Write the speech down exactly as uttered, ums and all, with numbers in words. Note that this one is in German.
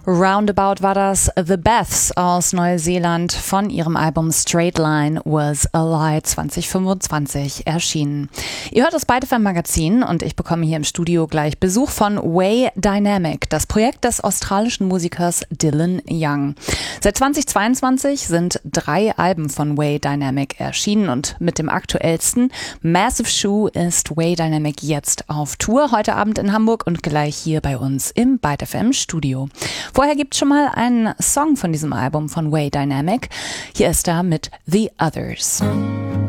Roundabout war das The Beths aus Neuseeland von ihrem Album Straight Line Was a Lie zwanzig fünfundzwanzig erschienen. Ihr hört das Byte F M Magazin und ich bekomme hier im Studio gleich Besuch von Way Dynamic, das Projekt des australischen Musikers Dylan Young. Seit zweitausendzweiundzwanzig sind drei Alben von Way Dynamic erschienen und mit dem aktuellsten Massive Shoe ist Way Dynamic jetzt auf Tour, heute Abend in Hamburg und gleich hier bei uns im Byte F M Studio. Vorher gibt es schon mal einen Song von diesem Album von Way Dynamic. Hier ist er mit The Others.